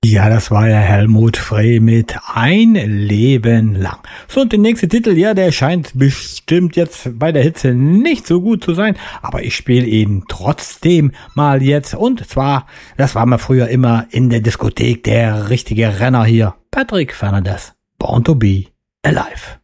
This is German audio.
Ja, das war ja Helmut Frey mit Ein Leben lang. So, und der nächste Titel, ja, der scheint bestimmt jetzt bei der Hitze nicht so gut zu sein, aber ich spiele ihn trotzdem mal jetzt. Und zwar, das war mir früher immer in der Diskothek der richtige Renner hier. Patrick Fernandes, Born to be Alive.